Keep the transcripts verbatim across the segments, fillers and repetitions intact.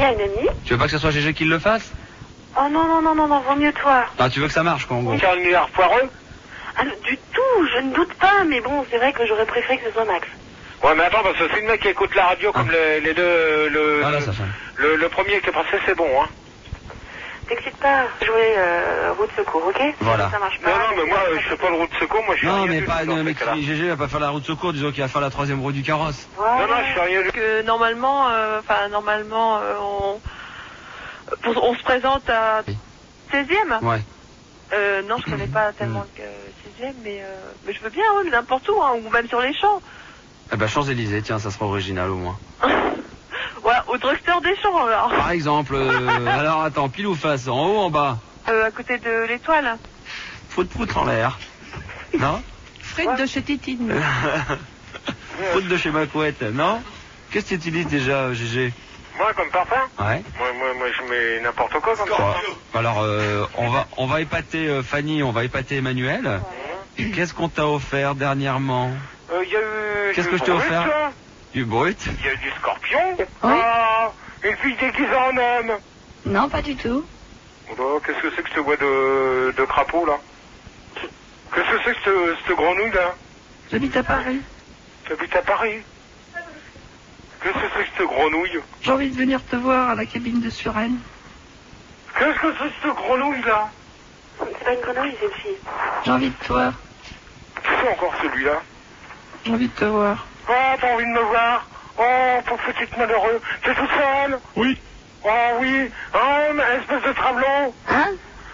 Il y a une amie. Tu veux pas que ce soit Gégé qui le fasse? Oh non, non, non, non, non, vaut mieux toi. Ah, tu veux que ça marche, quoi, en gros. Faire une milliard poireux? Ah, non, du tout, je ne doute pas, mais bon, c'est vrai que j'aurais préféré que ce soit Max. Ouais, mais attends, parce que si le mec qui écoute la radio comme Ah. les, les deux, le, Ah, là, ça fait. le, le premier qui est passé, c'est bon, hein. T'excites pas, jouer euh, roue de secours, ok? Voilà. Ça marche pas. Non, non, mais moi, euh, je fais pas le roue de secours, moi, je suis Non, rien mais du pas, tout dans le ce mec cas-là. qui Gégé va pas faire la roue de secours, disons qu'il va faire la troisième roue du carrosse. Voilà. Non, non, je suis rien du tout. Que normalement, enfin normalement, euh, on, pour- on se présente à Oui. seizième. Ouais. Euh, non, je connais pas tellement le seizième, mais, euh, mais je veux bien, oui, mais n'importe où, hein, ou même sur les champs. Eh ben, Champs-Élysées, tiens, ça sera original au moins. Voilà, au drugstore des champs, alors. Par exemple, euh, alors attends, pile ou face, en haut, en bas? Euh, à côté de l'étoile. Faut de poutre en l'air. Non? Frites de chez Titine. Poutre de chez ma couette, non? Qu'est-ce que tu utilises déjà, Gégé? Moi, comme parfum? Ouais. Moi, moi, moi, je mets n'importe quoi comme Quoi parfum. Alors, euh, on va, on va épater euh, Fanny, on va épater Emmanuel. Qu'est-ce qu'on t'a offert dernièrement? Euh, y a eu... Qu'est-ce du que je t'ai brut, offert? là. Du brut? Il y a eu du scorpion. Ah, une fille déguisée en homme. Non, pas du tout. Oh, qu'est-ce que c'est que ce bois de, de crapaud, là? Qu'est-ce que c'est que ce, cette grenouille, là? J'habite à Paris. T'habites à Paris? Qu'est-ce que c'est que cette grenouille? J'ai envie de venir te voir à la cabine de Suresnes. Qu'est-ce que c'est que cette grenouille, là? C'est pas une grenouille, c'est une fille. J'ai envie de toi. Qui c'est encore celui-là? J'ai envie de te voir. Oh, t'as envie de me voir? Oh, pauvre petite malheureux. T'es toute seule? Oui. Oh, oui. Oh, mais espèce de travelot. Hein?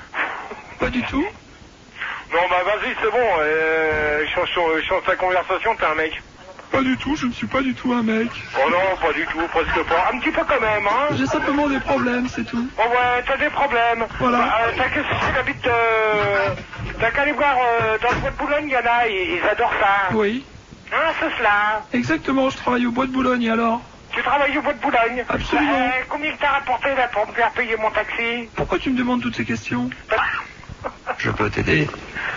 Pas du tout. Non, bah vas-y, c'est bon. Euh, change, change, change ta conversation, t'es un mec. Pas du tout, je ne suis pas du tout un mec. Oh non, pas du tout, presque pas. Un petit peu quand même, hein. J'ai simplement des problèmes, c'est tout. Oh ouais, t'as des problèmes. Voilà. Bah, euh, t'as qu'à si t'habites, euh, t'as qu'à aller voir euh, dans le bois de Boulogne, il y en a, ils, ils adorent ça. Oui, Hein, c'est cela. exactement, je travaille au bois de Boulogne, alors. Tu travailles au bois de Boulogne? Absolument. Euh, combien que t'as rapporté là pour me faire payer mon taxi? Pourquoi tu me demandes toutes ces questions? Je peux t'aider.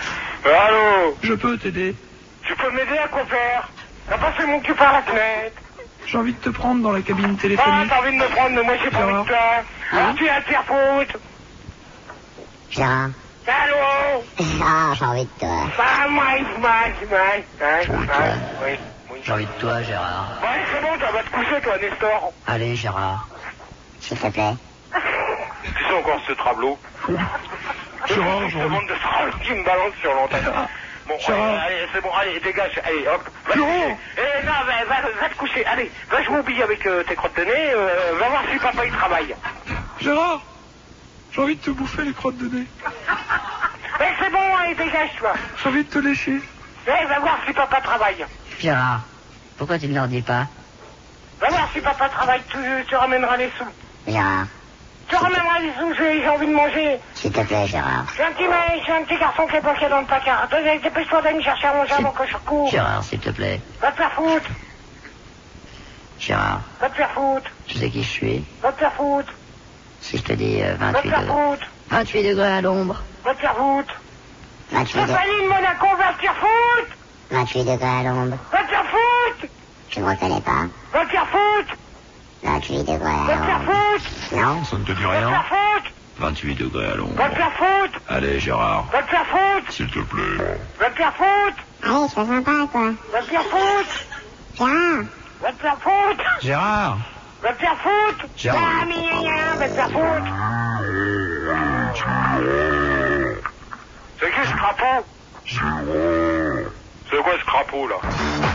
Allô? Je peux t'aider. Tu peux m'aider à quoi faire? T'as passé mon cul par la fenêtre. J'ai envie de te prendre dans la cabine Ah, téléphonique. t'as envie de me prendre, mais moi j'ai pas envie de toi. Ah, tu es à te faire foutre. Gérard. Allô? Ah, j'ai envie de toi. Ah, moi, moi, moi. Hein, J'ai envie de hein, toi. oui, oui. J'ai envie de toi, Gérard. Ouais, c'est bon, tu vas te coucher, toi, Nestor. Allez, Gérard. S'il te plaît. Tu sais encore ce travelot? Gérard, Je j'ai te envie. demande de se qui me balance sur l'antenne. Bon, Gérard. allez, allez, c'est bon, allez, dégage, allez, hop. Va te Gérard. coucher. Eh, non, va, va, va te coucher, allez, va jouer au billet avec euh, tes crottes de nez, euh, va voir si papa il travaille. Gérard, j'ai envie de te bouffer les crottes de nez. Mais c'est bon, allez, dégage, toi. J'ai envie de te lécher. Eh, va voir si papa travaille. Gérard, pourquoi tu ne leur dis pas? Va voir si papa travaille, tu, tu ramèneras les sous. Gérard, Tu ramèneras les sous, j'ai j'ai envie de manger. s'il te plaît, Gérard. J'ai un petit mec, j'ai un petit garçon qui est bloqué dans le placard. Donnez, dépêche-toi d'aller me chercher à manger avant que je cours. Gérard, s'il te plaît. Va te faire foutre, Gérard, va te faire foutre, tu sais qui je suis? va te faire foutre, Si je te dis euh, va te vingt-huit faire degrés. foutre, vingt-huit degrés à l'ombre. va te faire foutre. vingt-huit, de... Stéphanie de Monaco, va te faire foutre, vingt-huit degrés à l'ombre. va te faire foutre, Tu me reconnais pas? va te faire foutre, vingt-huit degrés va à te faire l'ombre. foutre, Non? Ça ne te dit va te rien? faire foutre, vingt-huit degrés à va te l'ombre. faire foutre, Allez, Gérard. va te faire foutre, S'il te plaît. va te faire foutre, Allez, sois sympa, quoi. va te faire foutre, Gérard. va te faire foutre, Gérard. va te faire foutre, Gérard. ah, mais gna, gna, va te faire foutre. C'est qui ce crapaud? C'est quoi ce crapaud là?